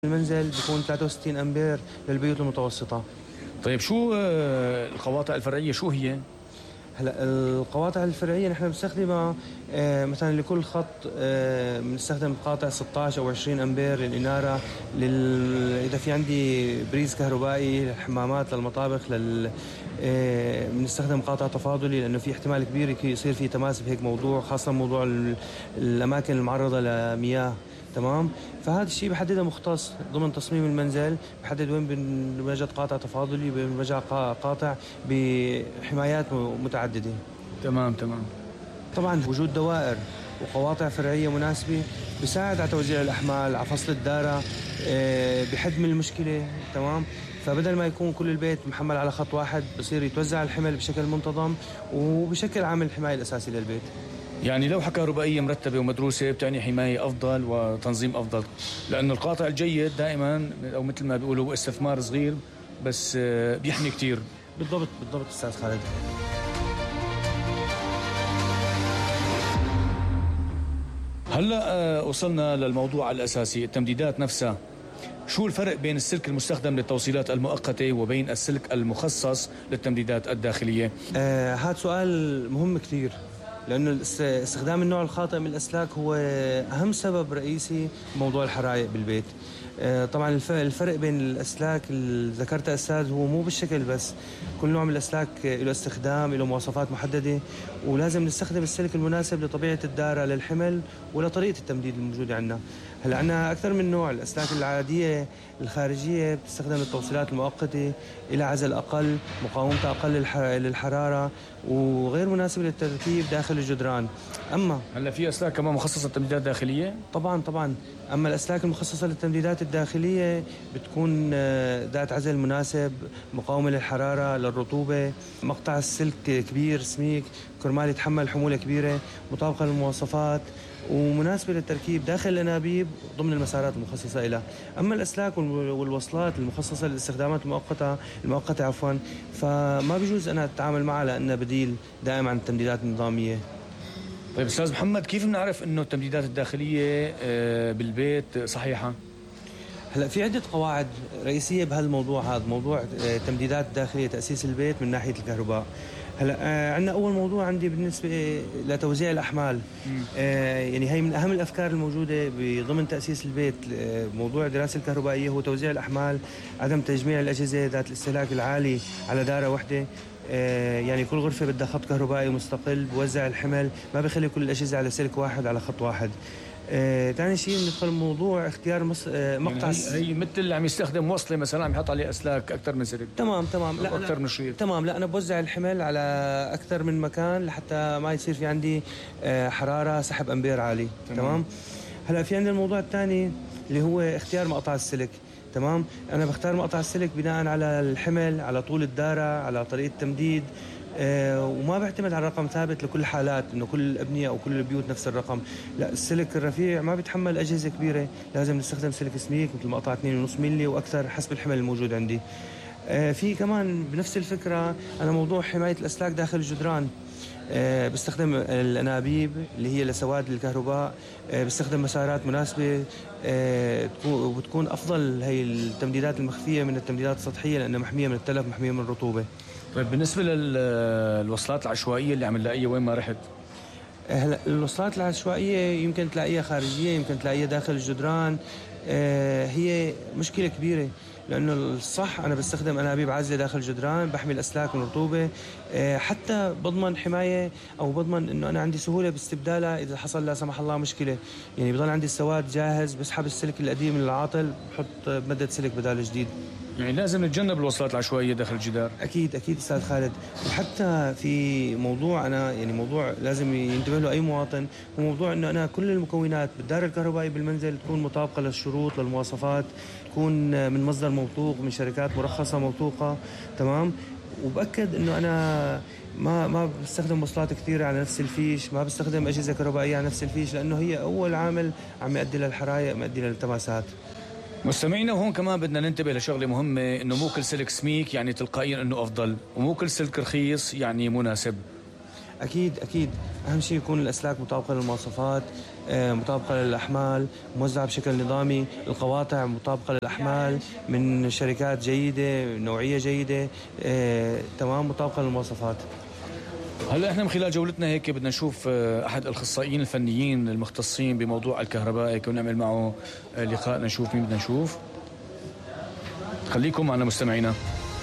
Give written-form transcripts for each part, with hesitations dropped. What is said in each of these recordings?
المنزل بيكون 63 أمبير للبيوت المتوسطة. طيب شو القواطع الفرعية شو هي؟ هلا القواطع الفرعية نحن بنستخدمها مثلا لكل خط بنستخدم قاطع 16 أو 20 أمبير للإنارة، إذا في عندي بريز كهربائي للحمامات للمطابخ بنستخدم قاطع تفاضلي، لأنه في احتمال كبير يصير في تماس بهيك موضوع، خاصة موضوع الأماكن المعرضة لمياه. تمام. فهذا الشيء بحدده مختص ضمن تصميم المنزل، بحدد وين بنوجد قاطع تفاضلي، بنوجد قاطع بحمايات متعددة. تمام. طبعا وجود دوائر وقواطع فرعية مناسبة بيساعد على توزيع الأحمال على فصل الدارة، بحد من المشكلة. تمام. فبدل ما يكون كل البيت محمل على خط واحد، بصير يتوزع الحمل بشكل منتظم وبشكل عامل الحماية الأساسي للبيت. يعني لوحة كهربائية مرتبة ومدروسة بتعني حماية أفضل وتنظيم أفضل، لأنه القاطع الجيد دائما أو مثل ما بيقولوا استثمار صغير بس بيحمي كتير. بالضبط أستاذ خالد. هلأ وصلنا للموضوع الأساسي، التمديدات نفسها. شو الفرق بين السلك المستخدم للتوصيلات المؤقتة وبين السلك المخصص للتمديدات الداخلية؟ هذا سؤال مهم كثير، لأنه استخدام النوع الخاطئ من الأسلاك هو أهم سبب رئيسي موضوع الحرائق بالبيت. طبعا الفرق بين الأسلاك اللي ذكرتها أستاذ هو مو بالشكل بس، كل نوع من الأسلاك له استخدام، له مواصفات محددة، ولازم نستخدم السلك المناسب لطبيعة الدارة للحمل ولطريقة التمديد الموجودة عندنا. هلا عندنا أكثر من نوع. الأسلاك العادية الخارجية بتستخدم للتوصيلات المؤقتة، إلى عزل أقل، مقاومتها أقل للحرارة، وغير مناسبة للتركيب داخل الجدران. أما هلا في أسلاك كمان مخصصة للتمديدات الداخلية؟ طبعا. أما الأسلاك المخصصة للتمديدات الداخلية بتكون ذات عزل مناسب، مقاومة للحرارة للرطوبة، مقطع السلك كبير سميك كرمال يتحمل حمولة كبيرة، مطابقة للمواصفات، ومناسبة للتركيب داخل الأنابيب ضمن المسارات المخصصة لها. أما الأسلاك والوصلات المخصصة للاستخدامات المؤقتة فما بيجوز أنا أتعامل معها لأنها بديل دائم عن التمديدات النظامية. طيب أستاذ محمد، كيف بنعرف إنه التمديدات الداخلية بالبيت صحيحة؟ هلا في عدة قواعد رئيسية بهالموضوع، هذا موضوع تمديدات داخلية تأسيس البيت من ناحية الكهرباء. هلا عندنا أول موضوع عندي بالنسبة لتوزيع الأحمال. يعني هي من أهم الأفكار الموجودة بضمن تأسيس البيت. موضوع دراسة الكهربائية هو توزيع الأحمال، عدم تجميع الأجهزة ذات الاستهلاك العالي على دارة واحدة. يعني كل غرفة بدها خط كهربائي مستقل بوزع الحمل، ما بخلي كل الأجهزة على سلك واحد على خط واحد. ثاني شيء بندخل موضوع اختيار مقطع. يعني هي مثل اللي عم يستخدم وصله مثلا عم يحط عليه اسلاك اكثر من سلك. تمام لا اكثر من شريط. تمام. لا انا بوزع الحمل على اكثر من مكان لحتى ما يصير في عندي حراره سحب امبير عالي. تمام. هلا في عندنا الموضوع الثاني اللي هو اختيار مقطع السلك. تمام. انا بختار مقطع السلك بناء على الحمل، على طول الداره، على طريقه التمديد، وما بعتمد على رقم ثابت لكل الحالات انه كل الابنيه او كل البيوت نفس الرقم. لا، السلك الرفيع ما بيتحمل اجهزه كبيره، لازم نستخدم سلك سميك مثل مقطع 2.5 ملي واكثر حسب الحمل الموجود عندي. في كمان بنفس الفكره انا موضوع حمايه الاسلاك داخل الجدران. بستخدم الانابيب اللي هي لسواد الكهرباء، بستخدم مسارات مناسبه، وبتكون افضل هي التمديدات المخفيه من التمديدات السطحيه لانها محميه من التلف، محميه من الرطوبه. طيب بالنسبة للوصلات العشوائية اللي عم نلاقيها وين ما رحت؟ هلا الوصلات العشوائية يمكن تلاقيها خارجية، يمكن تلاقيها داخل الجدران. هي مشكلة كبيرة، لأنه الصح أنا بستخدم أنابيب عازلة داخل الجدران، بحمي الأسلاك من الرطوبة، حتى بضمن حماية أو بضمن إنه أنا عندي سهولة باستبدالها إذا حصل لا سمح الله مشكلة. يعني بضل عندي السواد جاهز، بسحب السلك القديم من العاطل، بحط بمدد سلك بدال جديد. يعني لازم نتجنب الوصلات العشوائية داخل الجدار. أكيد أستاذ خالد. وحتى في موضوع أنا يعني موضوع لازم ينتبه له أي مواطن، هو موضوع إنه أنا كل المكونات بالدار الكهربائي بالمنزل تكون مطابقة للشروط للمواصفات، تكون من مصدر موثوق من شركات مرخصة موثوقة. تمام. وبأكد إنه أنا ما بستخدم وصلات كثيرة على نفس الفيش، ما بستخدم أجهزة كهربائية على نفس الفيش، لأنه هي أول عامل عم يؤدي للحرايق، مؤدي للتماسات. مستمعينا، وهون كمان بدنا ننتبه لشغله مهمه، انه مو كل سلك سميك يعني تلقائيا انه افضل، ومو كل سلك رخيص يعني مناسب. اكيد اهم شيء يكون الاسلاك مطابقه للمواصفات، مطابقة للأحمال، موزعة بشكل نظامي، القواطع مطابقة للأحمال من شركات جيدة، نوعية جيدة، تمام، مطابقة للمواصفات. هلا احنا من خلال جولتنا هيك بدنا نشوف احد الاخصائيين الفنيين المختصين بموضوع الكهرباء هيك ونعمل معه لقاء نشوف مين بدنا نشوف. خليكم معنا مستمعينا.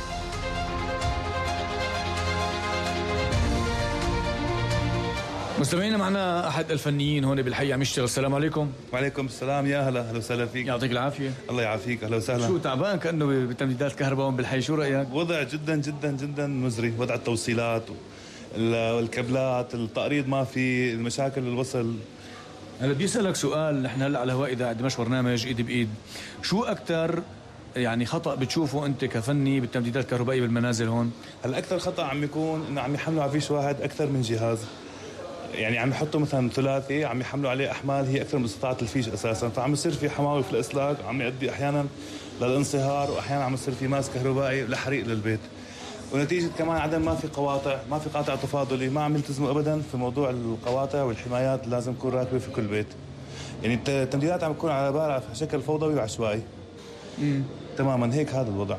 مستمعينا معنا احد الفنيين هون بالحي عم يشتغل. السلام عليكم. وعليكم السلام، يا هلا، اهلا وسهلا فيك. يعطيك العافيه. الله يعافيك، اهلا وسهلا. شو تعبان كانه بتمديدات الكهرباء هون بالحي، شو رايك؟ وضع جدا جدا جدا مزري، وضع التوصيلات والكابلات، التقريض ما في، المشاكل الوصل. هلا بدي اسالك سؤال، نحن هلا على هواء اذاعه دمشق برنامج ايد بايد، شو اكثر يعني خطا بتشوفه انت كفني بالتمديدات الكهربائيه بالمنازل هون؟ هلا اكثر خطا عم يكون انه عم يحملوا على فيش واحد اكثر من جهاز، يعني عم يحطوا مثلا ثلاثي عم يحملوا عليه احمال هي اكثر من استطاعه الفيش اساسا، فعم يصير في حماوي في الاسلاك، عم يؤدي احيانا للانصهار، واحيانا عم يصير في ماس كهربائي لحريق للبيت. ونتيجه كمان عدم ما في قواطع، ما في قاطع تفاضلي، ما عم يلتزموا ابدا في موضوع القواطع والحمايات اللي لازم تكون راكبه في كل بيت. يعني التمديدات عم تكون على بالها في شكل فوضوي وعشوائي. تماما هيك هذا الوضع.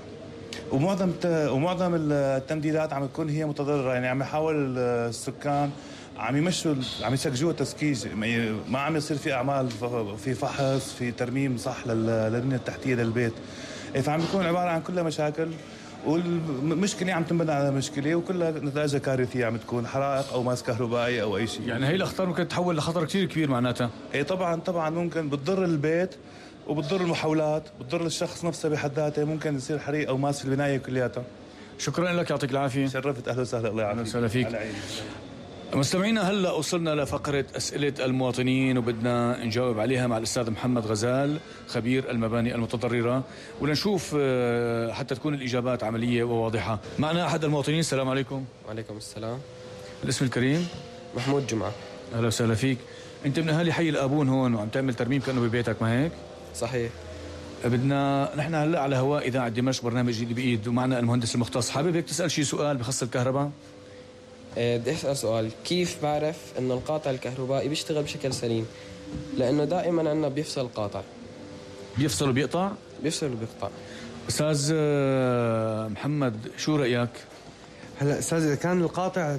ومعظم التمديدات عم تكون هي متضرره، يعني عم يحاول السكان عم يمشوا، عم يسكجوا التسكيج، ما عم يصير في اعمال، في فحص، في ترميم صح للبنيه التحتيه للبيت. فعم بيكون عباره عن كلها مشاكل، والمشكله عم تنبنى على مشكله، وكلها نتائجها كارثيه، عم تكون حرائق او ماس كهربائي او اي شيء. يعني هي الاخطار ممكن تتحول لخطر كثير كبير معناتها. اي طبعا ممكن بتضر البيت وبتضر المحاولات، بتضر الشخص نفسه بحد ذاته، ممكن يصير حريق او ماس في البنايه كلياتها. شكرا لك، يعطيك العافيه. شرفت، اهلا وسهلا. الله يعافيك. اهلا وسهلا فيك. مستمعينا هلا وصلنا لفقره اسئله المواطنين وبدنا نجاوب عليها مع الاستاذ محمد غزال خبير المباني المتضرره، ولنشوف حتى تكون الاجابات عمليه وواضحه. معنا احد المواطنين. السلام عليكم. وعليكم السلام. الاسم الكريم؟ محمود جمعه. اهلا وسهلا فيك. انت من اهالي حي الابون هون وعم تعمل ترميم كانه ببيتك، ما هيك؟ صحيح. نحن هلا على هواء اذاعه دمشق برنامج ايد بايد ومعنا المهندس المختص. حابب هيك تسال شي سؤال بخص الكهرباء؟ بدي اسال سؤال، كيف بعرف انه القاطع الكهربائي بيشتغل بشكل سليم؟ لانه دائما عندنا بيفصل القاطع. بيفصل وبيقطع؟ بيفصل وبيقطع. استاذ محمد شو رايك؟ هلا استاذ، اذا كان القاطع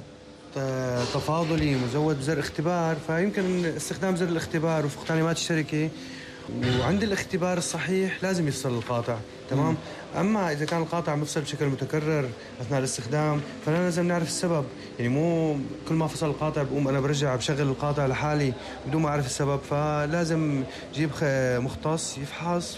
تفاضلي مزود بزر اختبار، فيمكن استخدام زر الاختبار وفق تعليمات الشركه، وعند الاختبار الصحيح لازم يفصل القاطع، تمام. اما اذا كان القاطع مفصل بشكل متكرر اثناء الاستخدام، فلا لازم نعرف السبب. يعني مو كل ما فصل القاطع بقوم انا برجع بشغل القاطع لحالي بدون ما اعرف السبب، فلازم جيب مختص يفحص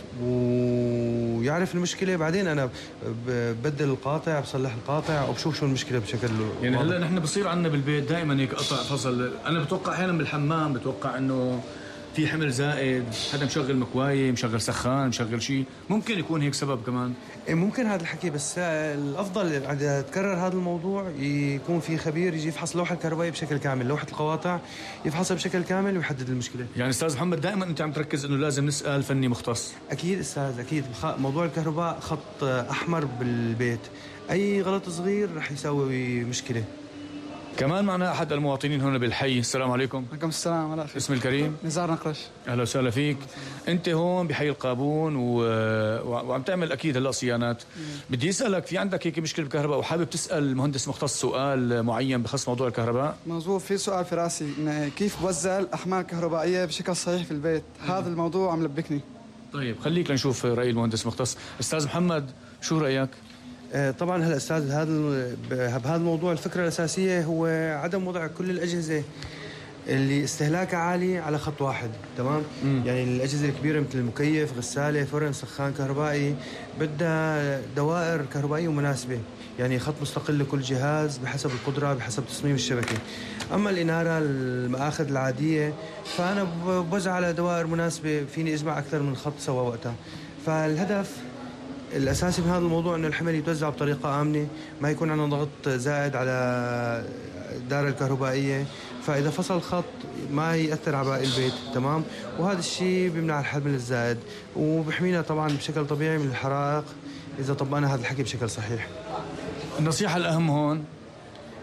ويعرف المشكله، بعدين انا ببدل القاطع، بصلح القاطع وبشوف شو المشكله بشكل يعني هلا نحن بصير عندنا بالبيت دائما هيك قطع فصل. انا بتوقع احيانا بالحمام بتوقع انه في حمل زائد، حدا مشغل مكواية، مشغل سخان، مشغل شيء، ممكن يكون هيك سبب كمان. ممكن هذا الحكي، بس الافضل اذا تكرر هذا الموضوع يكون في خبير يجي يفحص اللوحه الكهربائيه بشكل كامل، لوحه القواطع يفحصها بشكل كامل ويحدد المشكله. يعني استاذ محمد دائما انت عم تركز انه لازم نسال فني مختص. اكيد استاذ، اكيد. موضوع الكهرباء خط احمر بالبيت، اي غلط صغير رح يسوي مشكله. كمان معنا احد المواطنين هنا بالحي. السلام عليكم. وعليكم السلام. على خير. اسم الكريم؟ نزار نقرش. اهلا وسهلا فيك. انت هون بحي القابون وعم تعمل اكيد هلا صيانات. بدي اسالك، في عندك هيك مشكله بالكهرباء وحابب تسال المهندس مختص سؤال معين بخص موضوع الكهرباء؟ مظبوط، في سؤال في راسي، كيف بوزع الاحمال الكهربائيه بشكل صحيح في البيت؟ هذا الموضوع عم لبكني. طيب خليك لنشوف راي المهندس مختص. استاذ محمد شو رايك؟ طبعا هلا استاذ، بهذا الموضوع الفكره الاساسيه هو عدم وضع كل الاجهزه اللي استهلاكها عالي على خط واحد، تمام. يعني الاجهزه الكبيره مثل المكيف، غساله، فرن، سخان كهربائي بدها دوائر كهربائيه مناسبه، يعني خط مستقل لكل جهاز بحسب القدره، بحسب تصميم الشبكه. اما الاناره المآخذ العاديه فانا بوزع على دوائر مناسبه، فيني اجمع اكثر من خط سوا وقتها. فالهدف الأساسي من هذا الموضوع أن الحمل يتوزع بطريقة آمنة، ما يكون عندنا ضغط زائد على الدائرة الكهربائية، فإذا فصل الخط ما يأثر على باقي البيت، تمام. وهذا الشيء بيمنع الحمل الزائد وبحمينا طبعا بشكل طبيعي من الحرائق إذا طبقنا هذا الحكي بشكل صحيح. النصيحة الأهم هون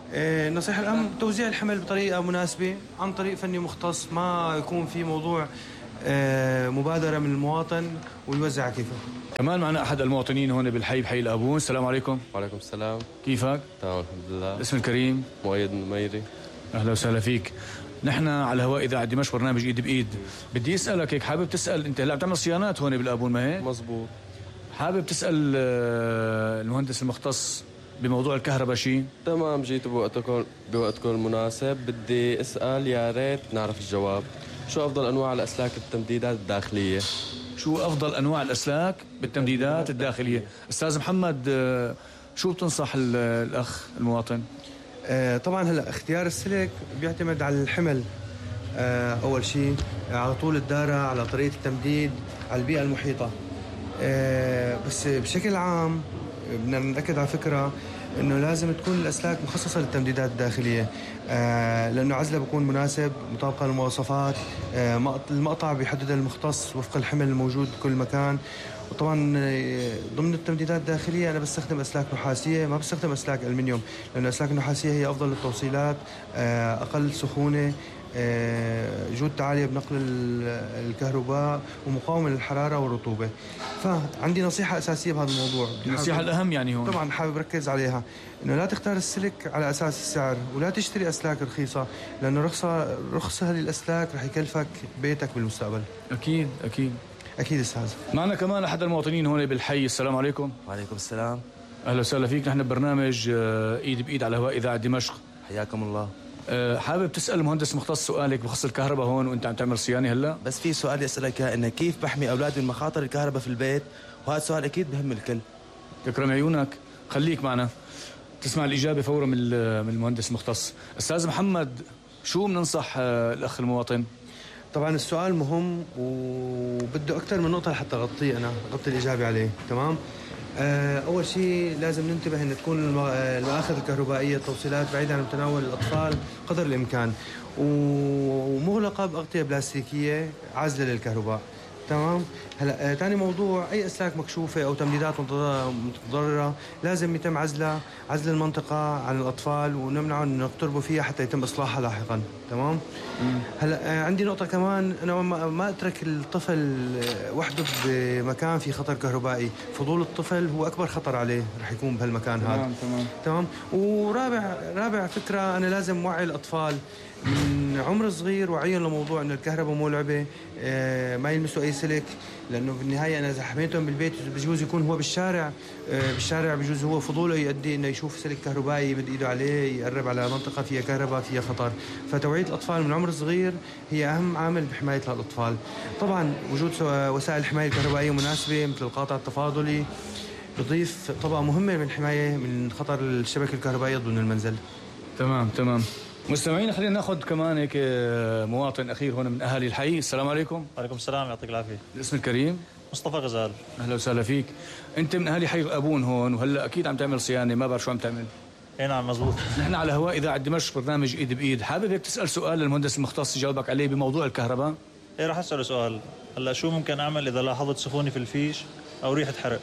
النصيحة الأهم توزيع الحمل بطريقة مناسبة عن طريق فني مختص، ما يكون في موضوع مبادرة من المواطن ويوزع كيفه. كمان معنا أحد المواطنين هون بالحي، بحي الآبون. السلام عليكم. وعليكم السلام. كيفك؟ تمام الحمد لله. الاسم الكريم؟ مؤيد النميري. أهلا وسهلا فيك. نحن على هواء إذاعة دمشق، برنامج إيد بإيد. بدي أسألك هيك، حابب تسأل، أنت هلا بتعمل صيانات هون بالآبون ما هيك؟ مزبوط. حابب تسأل المهندس المختص بموضوع الكهرباء شيء؟ تمام، جيت بوقتكم المناسب. بدي أسأل، يا ريت نعرف الجواب. شو أفضل أنواع الأسلاك التمديدات الداخلية؟ شو أفضل أنواع الأسلاك بالتمديدات الداخلية؟ أستاذ محمد، شو بتنصح الأخ المواطن؟ طبعا هلا اختيار السلك بيعتمد على الحمل، أول شيء على طول الدارة، على طريقة التمديد، على البيئة المحيطة. بس بشكل عام بدنا نأكد على فكرة إنه لازم تكون الأسلاك مخصصة للتمديدات الداخلية، لأنه عزلها بيكون مناسب مطابقة للمواصفات. المقطع بيحددها المختص وفق الحمل الموجود بكل مكان. وطبعا ضمن التمديدات الداخلية أنا بستخدم أسلاك نحاسية، ما بستخدم أسلاك ألمنيوم، لأن الأسلاك النحاسية هي أفضل للتوصيلات، أقل سخونة، جودة عالية بنقل الكهرباء، ومقاومة للحرارة والرطوبة. فعندي نصيحة أساسية بهذا الموضوع، النصيحة الأهم يعني هون طبعا حابب ركز عليها، إنه لا تختار السلك على أساس السعر، ولا تشتري أسلاك رخيصة، لأنه رخصة للأسلاك رح يكلفك بيتك بالمستقبل. أكيد أكيد أكيد أستاذ. معنا كمان أحد المواطنين هون بالحي. السلام عليكم. وعليكم السلام. أهلا وسهلا فيك. نحن ببرنامج إيد بإيد على هواء إذاعة دمشق. حياكم الله. حابب تسأل المهندس مختص سؤالك بخصوص الكهرباء هون وأنت عم تعمل صيانة هلا؟ بس في سؤال أسألك إنه كيف بحمي أولادي من مخاطر الكهرباء في البيت، وهذا السؤال أكيد بهم الكل. تكرم عيونك، خليك معنا تسمع الإجابة فورا من المهندس المختص. أستاذ محمد، شو بننصح الأخ المواطن؟ طبعا السؤال مهم وبده أكثر من نقطة حتى أغطي الإجابة عليه. تمام. أول شيء لازم ننتبه أن تكون المآخذ الكهربائية، التوصيلات بعيدة عن تناول الأطفال قدر الإمكان، ومغلقة بأغطية بلاستيكية عازلة للكهرباء. تمام. هلا ثاني موضوع، اي اسلاك مكشوفه او تمديدات متضرره لازم يتم عزل المنطقه عن الاطفال، ونمنعهم انه يقتربوا فيها حتى يتم اصلاحها لاحقا. تمام. هلا عندي نقطه كمان، انا ما اترك الطفل وحده بمكان في خطر كهربائي، فضول الطفل هو اكبر خطر عليه رح يكون بهالمكان هذا. تمام. ورابع فكره، انا لازم وعي الاطفال من عمر صغير، وعيهم لموضوع انه الكهرباء مو لعبه، ما يلمسوا اي سلك، لانه بالنهايه انا اذا حميتهم بالبيت بجوز يكون هو بالشارع بجوز هو فضوله يؤدي انه يشوف سلك كهربائي يمد ايده عليه، يقرب على منطقه فيها كهرباء فيها خطر. فتوعيه الاطفال من عمر صغير هي اهم عامل بحمايه الاطفال. طبعا وجود وسائل الحمايه الكهربائيه مناسبه مثل القاطع التفاضلي بضيف طبقه مهمه من الحمايه من خطر الشبكه الكهربائيه ضمن المنزل. تمام. مستمعينا، خلينا ناخذ كمان هيك مواطن اخير هون من اهالي الحي. السلام عليكم. وعليكم السلام، يعطيك العافيه. الاسم الكريم؟ مصطفى غزال. اهلا وسهلا فيك. انت من اهالي حي الابون هون، وهلا اكيد عم تعمل صيانه، ما بعرف شو عم تعمل. اي نعم مزبوط. نحن على هواء اذاعه دمشق، برنامج ايد بايد. حابب هيك تسال سؤال للمهندس المختص يجاوبك عليه بموضوع الكهرباء؟ اي راح اساله سؤال. هلا شو ممكن اعمل اذا لاحظت سخونه في الفيش او ريحه حرق؟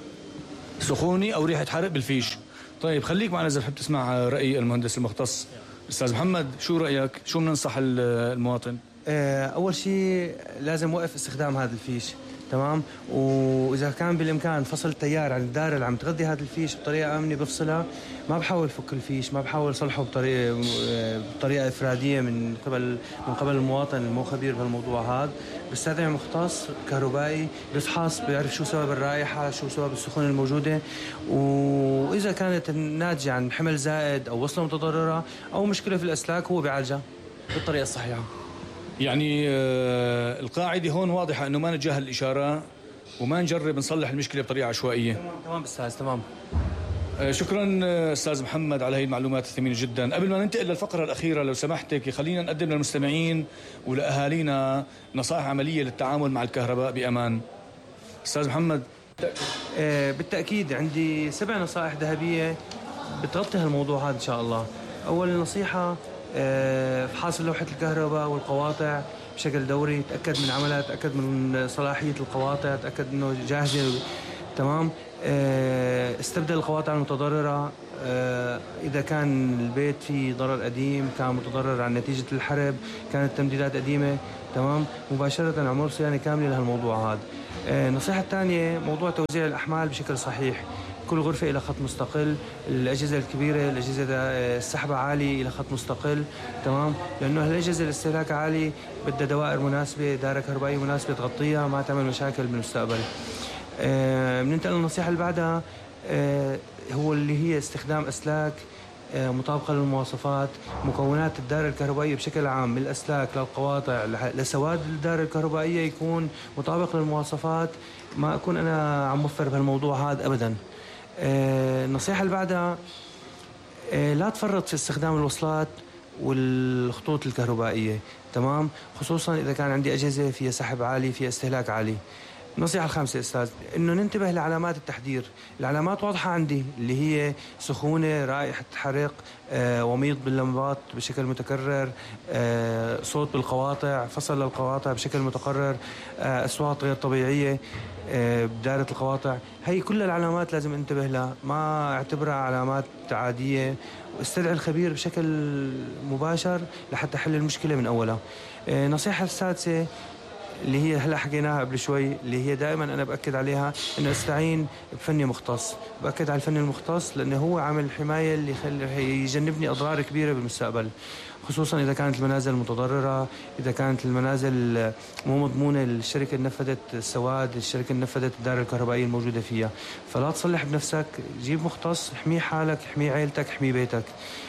سخونه او ريحه حرق بالفيش. طيب خليك معنا اذا بحب تسمع راي المهندس المختص. استاذ محمد، شو رايك؟ شو بننصح المواطن؟ اول شيء لازم وقف استخدام هذا الفيش. تمام. واذا كان بالامكان فصل التيار عن الدائره اللي عم تغذي هذا الفيش بطريقه امنه بفصلها، ما بحاول فك الفيش، ما بحاول صلحه بطريقه افراديه من قبل المواطن المو خبير بهالموضوع هذا. بستدعي مختص كهربائي بيفحص، بيعرف شو سبب الرائحه، شو سبب السخونه الموجوده، واذا كانت ناتجه عن حمل زائد او وصله متضرره او مشكله في الاسلاك هو بيعالجها بالطريقه الصحيحه. يعني القاعده هون واضحه، انه ما نتجاهل الاشاره وما نجرب نصلح المشكله بطريقه عشوائيه. تمام استاذ. تمام. شكرا استاذ محمد على هذه المعلومات الثمينه جدا. قبل ما ننتقل للفقره الاخيره لو سمحتك، خلينا نقدم للمستمعين ولاهالينا نصائح عمليه للتعامل مع الكهرباء بامان. استاذ محمد. بالتاكيد عندي 7 نصائح ذهبيه بتغطي هالموضوع هذا ان شاء الله. اول نصيحه، فحص لوحه الكهرباء والقواطع بشكل دوري، تاكد من عملها، تاكد من صلاحيه القواطع، تاكد انه جاهزه تمام. استبدل القواطع المتضررة. إذا كان البيت فيه ضرر قديم كان متضرر عن نتيجة الحرب، كانت تمديدات قديمة، تمام، مباشرة عمل صيانة كاملة لهالموضوع هذا. النصيحة الثانية موضوع توزيع الأحمال بشكل صحيح. كل غرفة إلى خط مستقل، الأجهزة الكبيرة الأجهزة السحبة عالي إلى خط مستقل، تمام، لأنه هالأجهزة الاستهلاك عالي بدها دوائر مناسبة، دائرة كهربائية مناسبة تغطيها ما تعمل مشاكل بالمستقبل. بننتقل للنصيحة اللي بعدها، هو اللي هي استخدام أسلاك مطابقة للمواصفات. مكونات الدائرة الكهربائية بشكل عام من الأسلاك للقواطع لسواد الدائرة الكهربائية يكون مطابق للمواصفات. ما أكون أنا عم وفر بهالموضوع هذا أبدا. النصيحة اللي بعدها، لا تفرط في استخدام الوصلات والخطوط الكهربائية، تمام، خصوصا إذا كان عندي أجهزة فيها سحب عالي فيها استهلاك عالي. النصيحة الخامسة أستاذ، إنه ننتبه لعلامات التحذير. العلامات واضحة عندي، اللي هي سخونة، رائحة حرق، وميض باللمبات بشكل متكرر، صوت بالقواطع، فصل للقواطع بشكل متكرر، أصوات غير طبيعية بدائرة القواطع. هي كل العلامات لازم انتبه لها، ما اعتبرها علامات عادية، واستدعي الخبير بشكل مباشر لحتى حل المشكلة من أولها. نصيحة السادسة اللي هي هلا حكيناها قبل شوي، اللي هي دائما انا باكد عليها، انه استعين بفني مختص. باكد على الفني المختص لانه هو عامل حمايه اللي يجنبني اضرار كبيره بالمستقبل، خصوصا اذا كانت المنازل متضرره، اذا كانت المنازل مو مضمونه، الشركه نفذت السواد، الشركه نفذت الدائره الكهربائيه الموجوده فيها. فلا تصلح بنفسك، جيب مختص، احمي حالك، احمي عائلتك، احمي بيتك.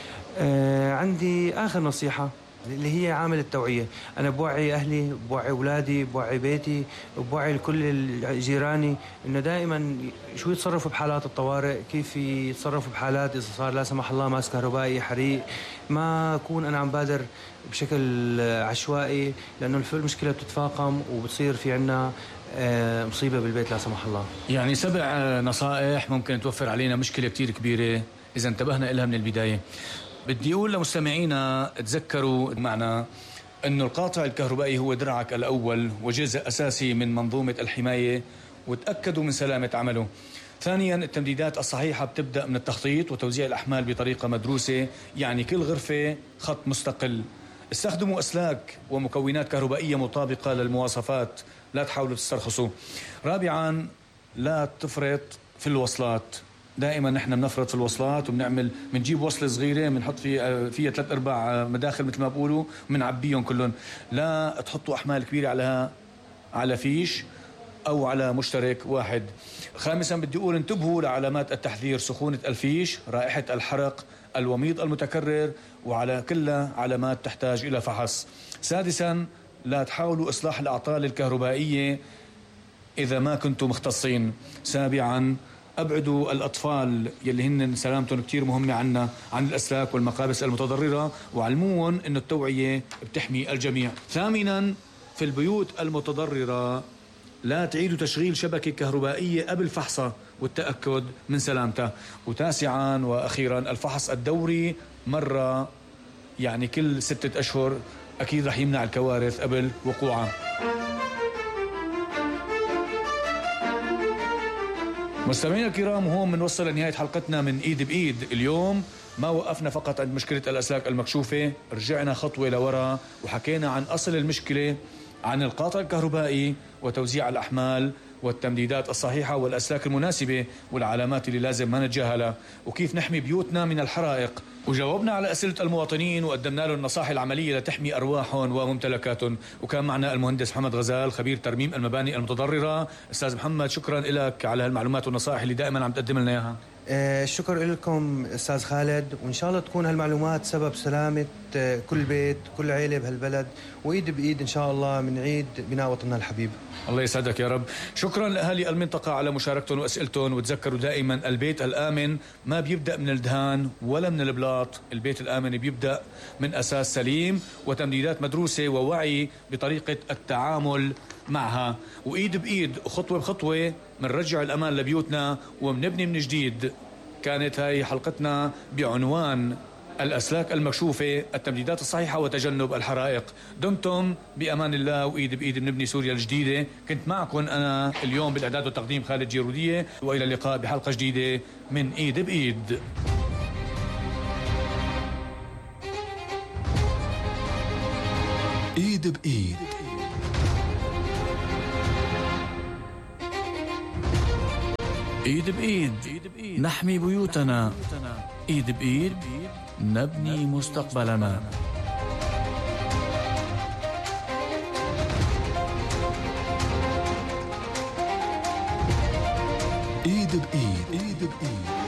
عندي اخر نصيحه اللي هي عامل التوعية. أنا بوعي أهلي، بوعي أولادي، بوعي بيتي، بوعي لكل جيراني إنه دائما شو يتصرفوا بحالات الطوارئ، كيف يتصرفوا بحالات إذا صار لا سمح الله ماس كهربائي، حريق. ما أكون أنا عم بادر بشكل عشوائي، لأنه المشكلة بتتفاقم وبتصير في عنا مصيبة بالبيت لا سمح الله. يعني 7 نصائح ممكن توفر علينا مشكلة كتير كبيرة إذا انتبهنا إلها من البداية. بدي أقول لمستمعينا تذكروا معنا أنه القاطع الكهربائي هو درعك الأول وجزء أساسي من منظومة الحماية، وتأكدوا من سلامة عمله. ثانيا، التمديدات الصحيحة بتبدأ من التخطيط وتوزيع الأحمال بطريقة مدروسة، يعني كل غرفة خط مستقل. استخدموا أسلاك ومكونات كهربائية مطابقة للمواصفات، لا تحاولوا تسترخصوا. رابعا، لا تفرط في الوصلات. دائما نحن بنفرط في الوصلات بنجيب وصلة صغيرة بنحط فيها 3/4 مداخل مثل ما بقولوا وبنعبيهم كلهم. لا تحطوا أحمال كبيرة على فيش أو على مشترك واحد. خامسا، بدي أقول انتبهوا لعلامات التحذير: سخونة الفيش، رائحة الحرق، الوميض المتكرر، وعلى كلها علامات تحتاج إلى فحص. سادسا، لا تحاولوا إصلاح الأعطال الكهربائية إذا ما كنتم مختصين. سابعا، أبعدوا الأطفال يلي هن سلامتهم كتير مهمة عنا عن الأسلاك والمقابس المتضررة، وعلمون أن التوعية بتحمي الجميع. ثامنا، في البيوت المتضررة لا تعيدوا تشغيل شبكة كهربائية قبل فحصها والتأكد من سلامتها. وتاسعا وأخيرا، الفحص الدوري مرة يعني كل 6 أشهر أكيد رح يمنع الكوارث قبل وقوعها. مستمعينا الكرام، هون بنوصل لنهاية حلقتنا من إيد بإيد. اليوم ما وقفنا فقط عند مشكلة الأسلاك المكشوفة، رجعنا خطوة لورا وحكينا عن أصل المشكلة، عن القاطع الكهربائي وتوزيع الأحمال والتمديدات الصحيحة والأسلاك المناسبة والعلامات اللي لازم ما نتجاهلها، وكيف نحمي بيوتنا من الحرائق. وجاوبنا على أسئلة المواطنين وقدمنا لهم النصائح العملية لتحمي أرواحهم وممتلكاتهم. وكان معنا المهندس محمد غزال، خبير ترميم المباني المتضررة. أستاذ محمد، شكرا لك على هالمعلومات والنصائح اللي دائما عم تقدم لنا إياها. الشكر لكم أستاذ خالد، وإن شاء الله تكون هالمعلومات سبب سلامة كل بيت كل عائلة بهالبلد، وإيد بإيد إن شاء الله من عيد بناء وطننا الحبيب. الله يسعدك يا رب. شكرا لأهالي المنطقة على مشاركتهم وأسئلتهم. وتذكروا دائما البيت الآمن ما بيبدأ من الدهان ولا من البلاط، البيت الآمن بيبدأ من أساس سليم وتمديدات مدروسة ووعي بطريقة التعامل معها. وإيد بإيد وخطوة بخطوة منرجع الأمان لبيوتنا ومنبني من جديد. كانت هاي حلقتنا بعنوان الأسلاك المكشوفة، التمديدات الصحيحة، وتجنب الحرائق. دمتم بأمان الله، وإيد بإيد بنبني سوريا الجديدة. كنت معكم أنا اليوم بالإعداد والتقديم خالد جيرودية، وإلى اللقاء بحلقة جديدة من إيد بإيد. إيد بإيد. إيد بإيد نحمي بيوتنا، إيد بإيد نبني مستقبلنا. إيد بإيد.